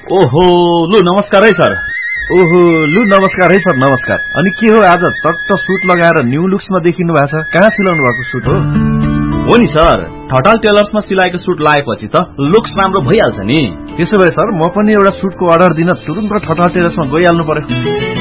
ओहो लु नमस्कार है सर। ओहो लु नमस्कार है सर नमस्कार। अनि के हो आज चट्ट सुट लगाएर न्यू लुक्समा देखिनु भएको छ? कहाँ सिलाउनु भएको सुट हो? हो नि सर, ठटाल टेलर्समा सिलाएको सुट लगाएपछि त लुक्स राम्रो भइहाल्छ नि। त्यसो भए सर म पनि एउटा सुटको अर्डर दिन तुरुन्त ठटाल टेलर्समा गइहाल्नु पर्यो।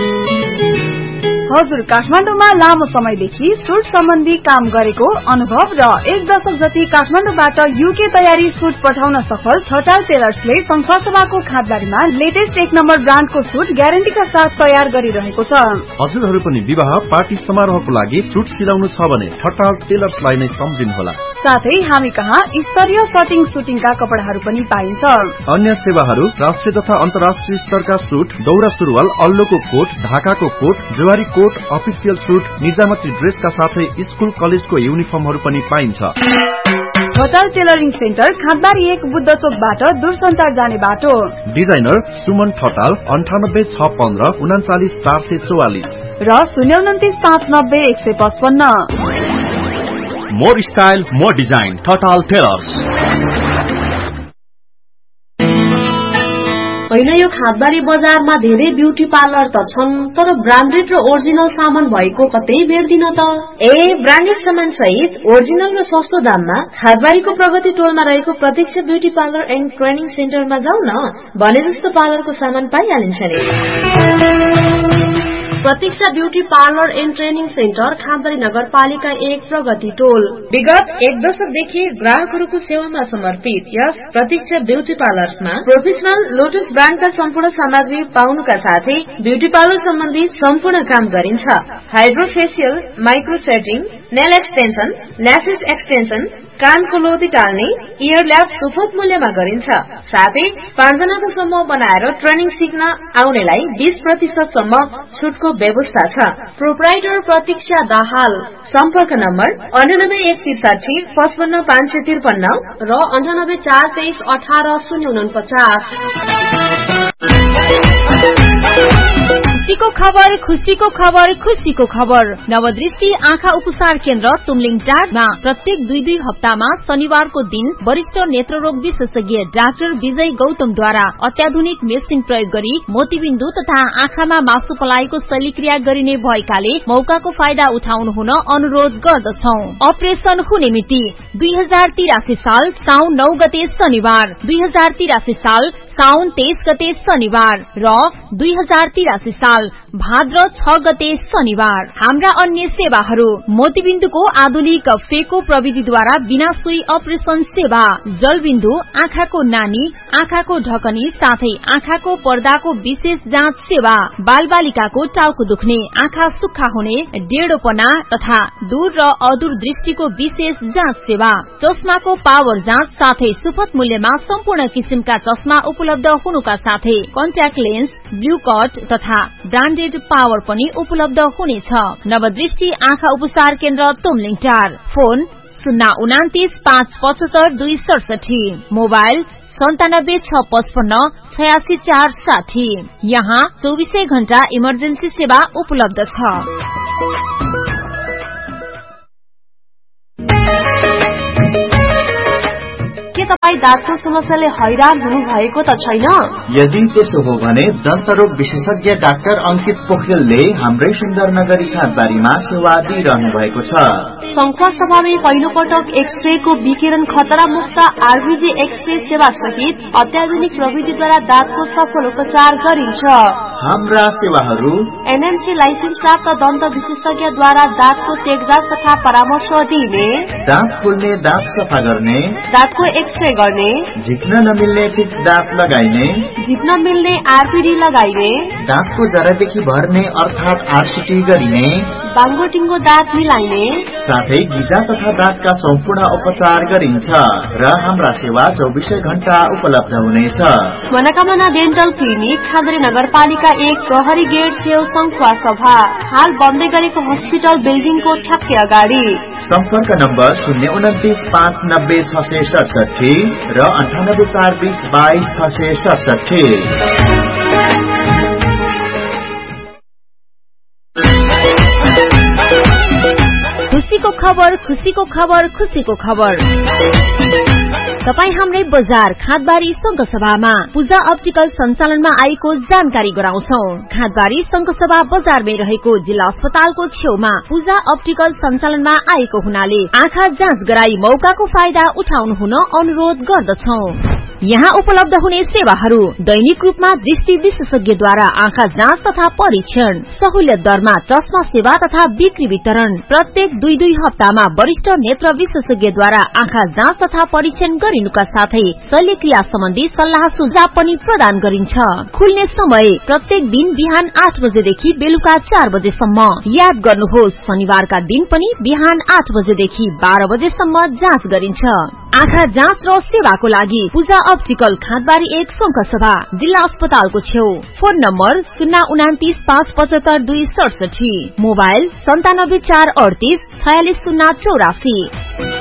हजुर, काठमाडौँमा लामो समयदेखि सुट सम्बन्धी काम गरेको अनुभव र 1 दशक जति काठमाडौँबाट युके तयारी सुट पठाउन सफल ठटाल टेलर्सले संखुवासभाको खादबारीमा लेटेस्ट 1 नम्बर ब्रान्डको सुट ग्यारेन्टीका साथ तयार गरिरहेको छ। हजुरहरू पनि विवाह पार्टी समारोहको लागि सुट सिलाउनु छ भने ठटाल टेलर्सलाई नै सम्झिनुहोला। साथै हामी कहाँ स्तरीय कटिङ सुटिङका कपडाहरू पनि पाइन्छ। अन्य सेवाहरू राष्ट्रिय तथा अन्तर्राष्ट्रिय स्तरका सुट, दौरा सुरुवाल, अल्लोको कोट, ढाकाको कोट, जवारी कोट, अफिसियल सुट, निजामती ड्रेसका साथै स्कुल कलेजको युनिफर्महरू पनि पाइन्छ। ठटाल टेलरिङ सेन्टर खादबारी 1 बुद्ध चोकबाट दूरसञ्चार जाने बाटो। डिजाइनर सुमन ठटाल 98 615 39 444 र 029 590 155। More style more design Thatal tailors. होइन, यो खादबारी बजारमा धेरै ब्युटी पार्लर त छन्, तर ब्रान्डेड र ओरिजिनल सामान भएको कतै भेट्दिन त। ब्रान्डेड सामान सहित ओरिजिनल र सस्तो दाममा खादबारीको प्रगति टोलमा रहेको प्रत्यक्ष ब्युटी पार्लर एन्ड ट्रेनिङ सेन्टरमा जाऊ न, भने जस्तो पार्लरको सामान पाइहालिन्छ नि। प्रतीक्षा beauty parlour and training centre खादबारी नगरपालिका 1 प्रगति टोल। विगत 1 दशकदेखि ग्राहकहरूको सेवामा समर्पित यस प्रतीक्षा ब्यूटी पार्लरमा प्रोफेसनल लोटस ब्रान्डका सम्पूर्ण सामग्री पाउनुका साथै ब्यूटी पार्लर सम्बन्धी सम्पूर्ण काम गरिन्छ। Hydrofacial, micro threading, nail extension, lashes extension, कानको लोदी टाल्ने, इयर ल्याब सुपथ मूल्यमा गरिन्छ। साथै 5 जनाको समूह बनाएर ट्रेनिङ सिक्न आउनेलाई 20% सम्म छुटको व्यवस्था छ। प्रोप्राइटर प्रतीक्षा दाहाल। सम्पर्क नम्बर 98 163 55 553 र 98 423 18 049। खुशीको खबर, खुशीको खबर, खुशीको खबर। नवदृष्टि आँखा उपचार केन्द्र तुमलिङ टारमा प्रत्येक 2 हप्तामा शनिबारको दिन वरिष्ठ नेत्ररोग विशेषज्ञ डाक्टर विजय गौतमद्वारा अत्याधुनिक मेसिन प्रयोग गरी मोतीबिन्दु तथा आँखामा मासु पलाएको शल्यक्रिया गरिने भएकाले मौकाको फाइदा उठाउनु हुन अनुरोध गर्दछौं। अपरेशन हुने मिति 2083 साल साउन 9 गते शनिबार, 2083 साल साउन 23 गते शनिबार र 2083 साल भाद्र 6 गते शनिबार। हाम्रा अन्य सेवाहरू: मोतीबिन्दुको आधुनिक फेको प्रविधिद्वारा बिना सुई अपरेशन सेवा, जलबिन्दु, आँखाको नानी, आँखाको ढकनी साथै आँखाको पर्दाको विशेष जाँच सेवा, बालबालिकाको टाउको दुख्ने, आँखा सुक्खा हुने, डेढोपना तथा दूर र अदूर दृष्टिको विशेष जाँच सेवा, चस्माको पावर जाँच साथै सुपथ मूल्यमा सम्पूर्ण किसिमका चस्मा उपलब्ध हुनुका साथै कन्ट्याक्ट लेन्स, ब्लू कट तथा ब्रान्डेड पावर पनि उपलब्ध हुनेछ। नवदृष्टि आँखा उपचार केन्द्र तुमलिङ टार। Phone 029 575 267, mobile 97 655 86 460। यहाँ 24 घण्टा इमर्जेन्सी सेवा उपलब्ध छ। के तपाई दाँतको समस्याले हैरान हुनु भएको त छैन? यदि त्यसो हो भने दन्तरोग विशेषज्ञ डाक्टर अंकित पोखरेलले हाम्रै सुन्दरनगरी खादबारीमा सेवा दिइरहनु भएको छ। संखुवासभामै पहिलो पटक एक्सरे को विकिरण खतरा मुक्त आरबीजी एक्सरे सेवा सहित अत्याधुनिक प्रविधिद्वारा दाँतको सफल उपचार गरिन्छ। हाम्रा सेवाहरू: एनएमसी लाइसेन्स प्राप्त दन्त विशेषज्ञद्वारा दाँतको चेकजाँच तथा परामर्श दिने, दाँत खोल्ने, दाँत सफा गर्ने, दाँतको एक्सरे गर्ने, झिक्न नमिल्ने फिक्स दाँत लगाइने, झिक्न मिल्ने आरपीडी लगाइने, दाँतको जरादेखि भर्ने अर्थात आरसीटी गरिने, बाङ्गोटिङ्गो दाँत मिलाइने, साथै गिजा तथा दाँतका सम्पूर्ण उपचार गरिन्छ र हाम्रा सेवा 24 घण्टा उपलब्ध हुनेछ। मनोकामना डेन्टल क्लिनिक खादबारी नगरपालिका 1 प्रहरी गेट छेउ संखुवासभा, हाल बन्दै गरेको हस्पिटल बिल्डिङको ठ्याक्कै अगाडि। सम्पर्क नम्बर 029 590 667 र 98 420 22 667। खुशीको खबर, खुशीको खबर, खुशीको खबर। तपाई हाम्रै बजार खादबारी संघसभामा पूजा अप्टिकल सञ्चालनमा आएको जानकारी गराउँछौ। खादबारी संघसभा बजारमै रहेको जिल्ला अस्पतालको छेउमा पूजा अप्टिकल सञ्चालनमा आएको हुनाले आँखा जाँच गराई मौकाको फाइदा उठाउनु हुन अनुरोध गर्दछौ। यहाँ उपलब्ध हुने सेवाहरू दैनिक रूपमा दृष्टि विशेषज्ञद्वारा आँखा जाँच तथा परीक्षण, सहुलियत दरमा चस्मा सेवा तथा बिक्री वितरण, प्रत्येक 2-2 हप्तामा वरिष्ठ नेत्र विशेषज्ञद्वारा आँखा जाँच तथा परीक्षण गरिनुका साथै शल्यक्रिया सम्बन्धी सल्लाह सुझाव पनि प्रदान गरिन्छ। खुल्ने समय प्रत्येक दिन बिहान 8 बजेदेखि बेलुका 4 बजेसम्म। याद गर्नुहोस्, शनिबारका दिन पनि बिहान 8 बजेदेखि 12 बजेसम्म जाँच गरिन्छ। आँखा जाँच र सेवाको लागि पूजा अप्टिकल खादबारी 1 संघसभा जिल्ला अस्पतालको छेउ। Phone number 029 575 267, mobile 97 438 46 084।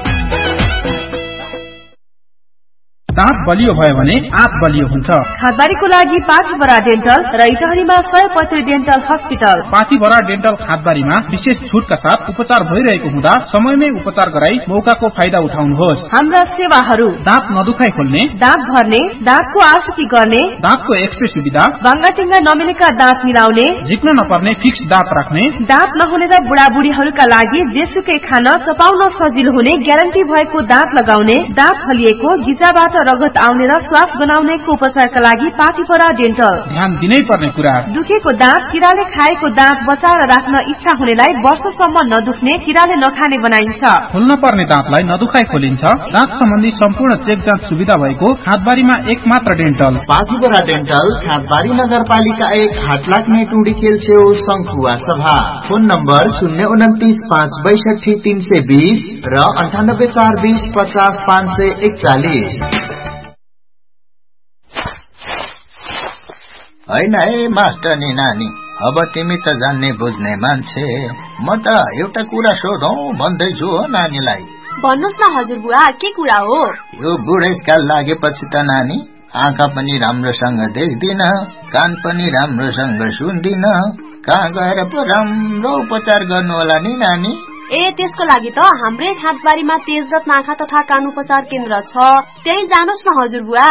दाँत बलियो भयो भने आँत बलियो हुन्छ। खादबारीको लागि पाथीभरा डेन्टल र इटहरीमा 100% डेन्टल हस्पिटल। पाथीभरा डेन्टल खादबारीमा विशेष छुटका साथ उपचार भइरहेको हुँदा समयमै उपचार गराई मौकाको फाइदा उठाउनुहोस्। हाम्रा सेवाहरू दाँत नदुखाइ खोल्ने, दाँत भर्ने, दाँतको आकृति गर्ने, दाँतको एक्सरे सुविधा, बाङ्गाटिङ्गा नमिलेका दाँत मिलाउने, झिक्न नपर्ने फिक्स दाँत राख्ने, दाँत नहुने र बुढाबुढीहरूका लागि जेसुकै खान चपाउन सजिलो हुने ग्यारेन्टी भएको दाँत लगाउने, दाँत हलिएको, गिजाबाट रगत आउने र श्वास गनाउनेको उपचारका लागि पाथीभरा डेन्टल। ध्यान दिनै पर्ने कुरा, दुखेको दाँत, किराले खाएको दाँत बचाएर राख्न इच्छा हुनेलाई वर्षसम्म नदुख्ने, किराले नखाने बनाइन्छ। खोल्न पर्ने दाँतलाई नदुखाइ खोलिन्छ। दाँत सम्बन्धी सम्पूर्ण चेक जाँच सुविधा भएको खादबारीमा एकमात्र डेन्टल पाथीभरा डेन्टल, खादबारी नगरपालिका 1, हाटलाग्ने टुडी खेल छेउ, संखुवा सभा। फोन नम्बर 029 562 320 र 98 420 50 541। हैन है मास्टरनी नानी, अब तिमी त जान्ने बुझ्ने मान्छे, म त एउटा कुरा सोधौं भन्दैछु हो नानीलाई। भन्नुस् न हजुरबुवा, के कुरा हो? यो बुढेसकाल लागेपछि त नानी आँखा पनि राम्रोसँग देख्दिन, कान पनि राम्रोसँग सुन्दिन, कहाँ गएर पो राम्रो उपचार गर्नु होला नि नानी? ए, त्यसको लागि त हाम्रै खादबारीमा तेजरत्न आँखा तथा कान उपचार केन्द्र छ, त्यही जानुस् न हजुरबुवा।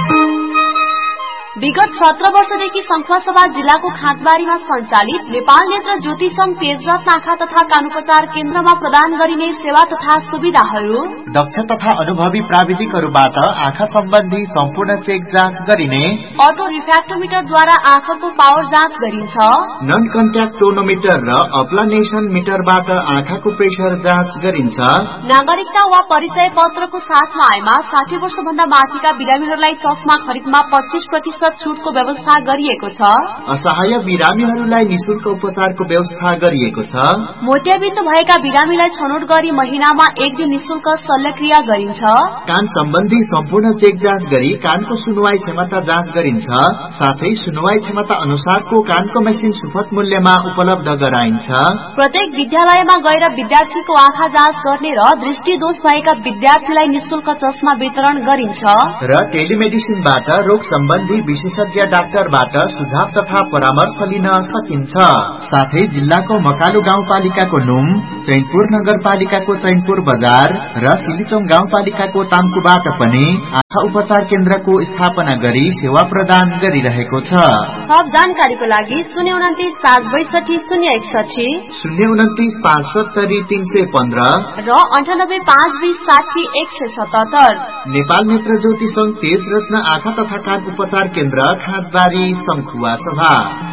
विगत 17 वर्षदेखि संखुवासभा जिल्लाको खादबारीमा सञ्चालित नेपाल नेत्र ज्योति संघ तेजरत्न आँखा तथा कान उपचार केन्द्रमा प्रदान गरिने सेवा तथा सुविधाहरू दक्ष तथा अनुभवी प्राविधिकहरूबाट आँखा सम्बन्धी सम्पूर्ण चेक जाँच गरिने, अटो रिफ्र्याक्टोमिटरद्वारा आँखाको पावर जाँच गरिन्छ, नन कन्ट्याक्ट टोनोमिटर र अप्लानेसन मिटरबाट आँखाको प्रेसर जाँच गरिन्छ, नागरिकता वा परिचय पत्रको साथमा आएमा 60 वर्ष भन्दा माथिका बिरामीहरूलाई चस्मा खरिदमा 25% छुटको व्यवस्था गरिएको छ। असहाय बिरामीहरूलाई निशुल्क उपचारको व्यवस्था गरिएको छ। मोतियाबिन्द भएका बिरामीलाई छनौट गरी महिनामा 1 दिन निशुल्क शल्यक्रिया गरिन्छ। कान सम्बन्धी सम्पूर्ण चेक जाँच गरी कानको सुनुवाई क्षमता जाँच गरिन्छ। साथै सुनुवाई क्षमता अनुसारको कानको मेसिन सुपथ मूल्यमा उपलब्ध गराइन्छ। प्रत्येक विद्यालयमा गएर विद्यार्थीको आँखा जाँच गर्ने र दृष्टि दोष भएका विद्यार्थीलाई निशुल्क चस्मा वितरण गरिन्छ। र टेलिमेडिसिनबाट रोग सम्बन्धी विशेषज्ञ डाक्टरबाट सुझाव तथा परामर्श लिन सकिन्छ। साथै जिल्लाको मकालु गाउँपालिकाको नुम, चैनपुर नगरपालिकाको चैनपुर बजार र सिलिचोङ गाउँपालिकाको ताम्कुबाट पनि आँखा उपचार केन्द्रको स्थापना गरी सेवा प्रदान गरिरहेको छ। थप जानकारीको लागि 029 562 061, 029 570 315 र 98 520 60 177। नेपाल नेत्र ज्योति संघ तेजरत्न आँखा तथा कान उपचार केन्द्र, खादबारी, संखुवा सभा।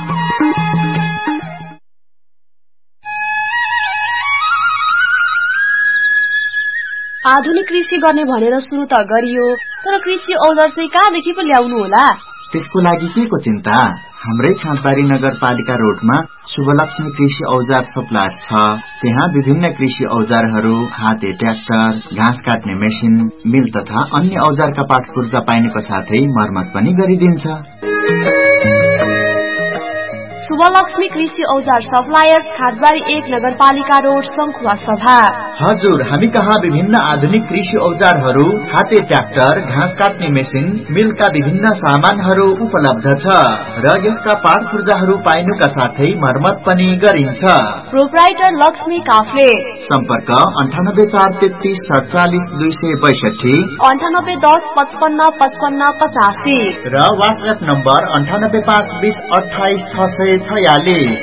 आधुनिक कृषि गर्ने भनेर सुरु त गरियो, तर कृषि औजार चाहिँ कहाँदेखि पो ल्याउनु होला? त्यसको लागि के को चिन्ता? हाम्रै खादबारी नगरपालिका रोडमा शुभलक्ष्मी कृषि औजार सप्लायर छ। त्यहाँ विभिन्न कृषि औजारहरू, हाते ट्र्याक्टर, घाँस काट्ने मेसिन, मिल तथा अन्य औजारका पाठ पूर्जा पाइनुको साथै मर्मत पनि गरिदिन्छ। शुभलक्ष्मी कृषि औजार सप्लायर्स खादबारी 1 नगरपालिका रोड संखुवा सभा। हजुर, हामी कहाँ विभिन्न आधुनिक कृषि औजारहरू, हाते ट्र्याक्टर, घाँस काट्ने मेसिन, मिलका विभिन्न सामानहरू उपलब्ध छ र यसका पार्ट पूर्जाहरू पाइनुका साथै मर्मत पनि गरिन्छ। प्रोप्राइटर लक्ष्मी काफ्ले। सम्पर्क 9843 47 262, 9810 55 55 85 र WhatsApp नम्बर 9852 28 646।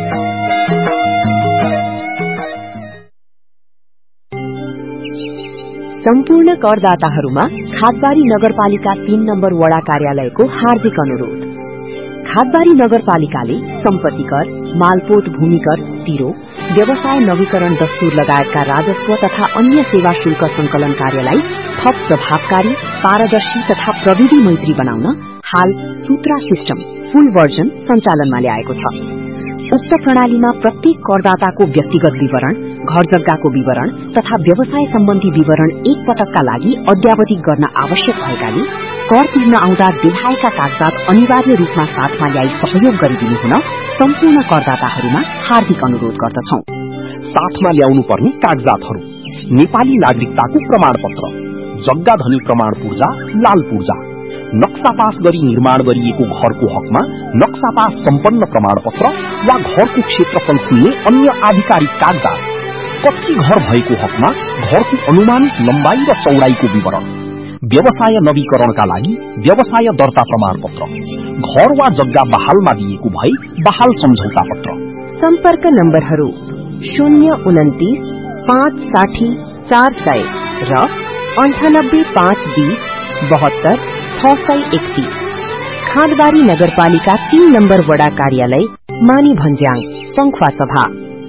सम्पूर्ण करदाताहरूमा खादबारी नगरपालिका 3 नम्बर वडा कार्यालयको हार्दिक अनुरोध। खादबारी नगरपालिकाले सम्पत्ति कर, मालपोत भूमि कर, तिरो, व्यवसाय नवीकरण दस्तुर लगायतका राजस्व तथा अन्य सेवा शुल्क संकलन कार्यलाई थप प्रभावकारी, पारदर्शी तथा प्रविधि मैत्री बनाउन हाल सूत्रा सिस्टम फुल भर्जन सञ्चालनमा ल्याएको छ। उक्त प्रणालीमा प्रत्येक करदाताको व्यक्तिगत विवरण, घर जग्गाको विवरण तथा व्यवसाय सम्बन्धी विवरण एक पटकका लागि अद्यावधिक गर्न आवश्यक भएकाले कर तिर्न आउँदा देखाएका कागजात अनिवार्य रूपमा साथमा ल्याई सहयोग गरिदिनु हुन सम्पूर्ण करदाताहरूमा हार्दिक अनुरोध गर्दछौं। साथमा ल्याउनु पर्ने कागजातहरू: नेपाली नागरिकताको प्रमाणपत्र, जग्गा धनी प्रमाण पूर्जा, लाल पूर्जा, नक्सा पास गरी निर्माण गरिएको घरको हकमा नक्सा पास सम्पन्न प्रमाणपत्र वा घरको क्षेत्रफल खुल्ने अन्य आधिकारिक कागजात, कच्ची घर भएको हकमा घरको अनुमानित लम्बाई र चौडाईको विवरण, व्यवसाय नवीकरणका लागि व्यवसाय दर्ता प्रमाणपत्र, घर वा जग्गा बहालमा दिएको भए बहाल सम्झौता पत्र। सम्पर्क नम्बरहरू 029 560 400 र 98 520 72 631। खादबारी नगरपालिका 3 नम्बर वडा कार्यालय, मानी भन्ज्याङ, संखुवा सभा।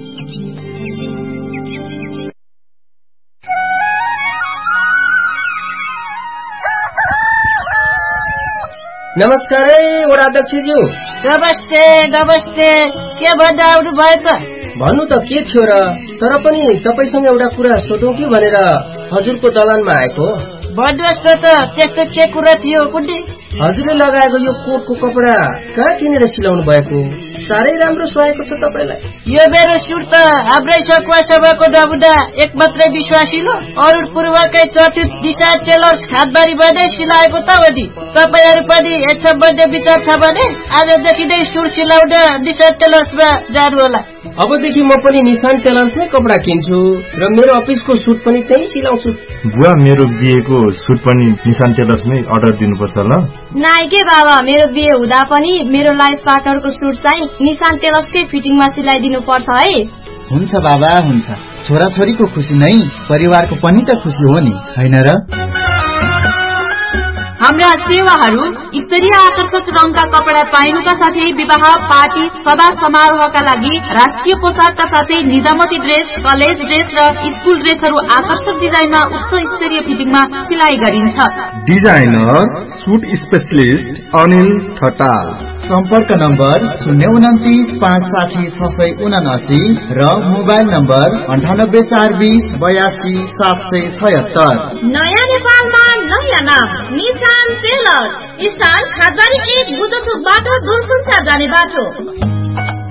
नमस्कार है वडाध्यक्षज्यू। नमस्ते नमस्ते, के भन्दा आउनु भयो त? भन्नु त के थियो र, तर पनि तपाईसँग एउटा कुरा सोधौं कि भनेर हजुरको दलानमा आएको। भन्नुहोस् न त, त्यस्तो के कुरा थियो कुन्डी? हजुरले लगाएको यो कोटको कपडा कहाँ किनेर सिलाउनु भएको? साह्रै राम्रो सुहाएको छ तपाईलाई। यो मेरो सुट त हाम्रै सकुवा सभाको नमुना एक मात्रै विश्वासिलो अरुण पूर्वकै चर्चित दिशा टेलर्स खादबारीमा नै सिलाएको त हो नि। तपाईहरू पनि यस सम्बन्धी विचार छ भने आजदेखि नै सुट सिलाउन निशान टेलर्समा जानु होला। अबदेखि म पनि निशान टेलर्समै कपडा किन्छु र मेरो अफिसको सुट पनि त्यही सिलाउँछु। बुवा, मेरो बिहेको सुट पनि निशान टेलर्समै अर्डर दिनुपर्छ ल? नाइ के बाबा, मेरो बिहे हुँदा पनि मेरो लाइफ पार्टनरको सुट चाहिँ निशान टेलर्सकै फिटिङमा सिलाइदिनु पर्छ है। हुन्छ बाबा, हुन्छ। छोराछोरीको खुसी नै परिवारको पनि त खुसी हो नि, हैन र? हाम्रा सेवाहरू स्तरीय आकर्षक रङका कपडा पाइनुका साथै विवाह, पार्टी, सभा समारोहका लागि राष्ट्रिय पोसाकका साथै निजामती ड्रेस, कलेज ड्रेस र स्कुल ड्रेसहरू आकर्षक डिजाइनमा उच्च स्तरीय फिटिङमा सिलाइ गरिन्छ। Designer suit specialist Anil Thatal. सम्पर्क नम्बर 029 560 679 र मोबाइल नम्बर 98 420 82 776। नयाँ नेपालमा नयाँ नाम निशान टेलर, स्थान खादबारी 1 बुद्धचोकबाट दूरसञ्चार जाने बाटो।